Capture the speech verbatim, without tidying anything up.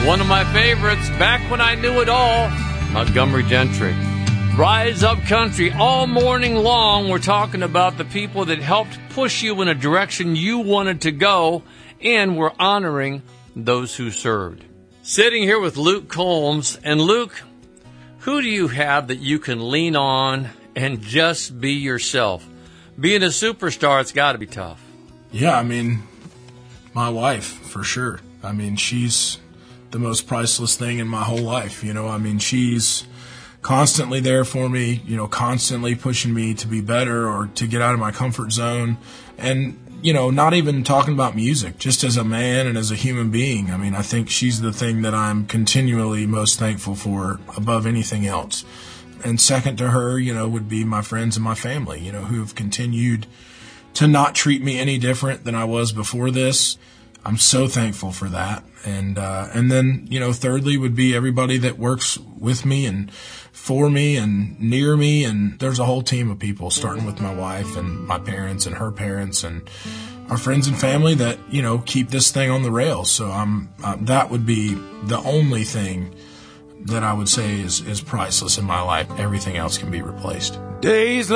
One of my favorites, back when I knew it all, Montgomery Gentry. Rise Up Country. All morning long, we're talking about the people that helped push you in a direction you wanted to go, and we're honoring those who served. Sitting here with Luke Combs. And Luke, who do you have that you can lean on and just be yourself? Being a superstar, it's got to be tough. Yeah, I mean, my wife, for sure. I mean, she's the most priceless thing in my whole life. You know, I mean, she's constantly there for me, you know, constantly pushing me to be better or to get out of my comfort zone. And, you know, not even talking about music, just as a man and as a human being. I mean, I think she's the thing that I'm continually most thankful for above anything else. And second to her, you know, would be my friends and my family, you know, who have continued to not treat me any different than I was before this. I'm so thankful for that. And, uh, and then, you know, thirdly would be everybody that works with me and for me and near me. And there's a whole team of people, starting with my wife and my parents and her parents and our friends and family that, you know, keep this thing on the rails. So I'm, uh, that would be the only thing that I would say is, is priceless in my life. Everything else can be replaced. Days